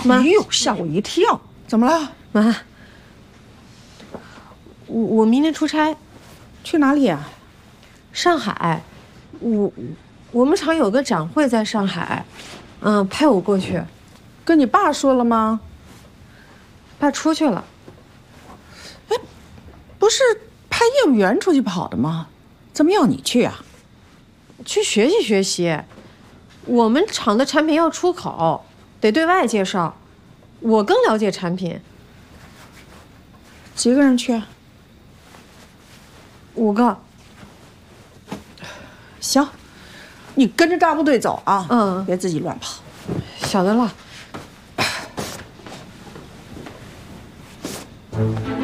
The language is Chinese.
妈， 哎呦，吓我一跳！怎么了， 妈？我明天出差， 去哪里呀？ 上海。我们厂有个展会在上海，派我过去。 跟你爸说了吗？ 爸出去了。 哎，不是派业务员出去跑的吗？怎么要你去啊？ 去学习学习。我们厂的产品要出口，得对外介绍，我更了解产品。 几个人去啊 ？5个。 行，你跟着大部队走啊，别自己乱跑。 晓得了。